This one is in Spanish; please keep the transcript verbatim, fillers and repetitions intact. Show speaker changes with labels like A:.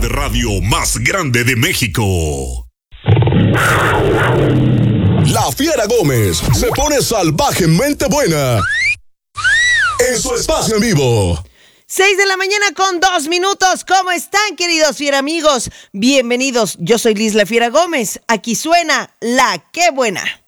A: de radio más grande de México.
B: La Fiera Gómez se pone salvajemente buena en su espacio en vivo.
C: Seis de la mañana con dos minutos. ¿Cómo están, queridos fiera amigos? Bienvenidos. Yo soy Liz La Fiera Gómez. Aquí suena La Qué Buena.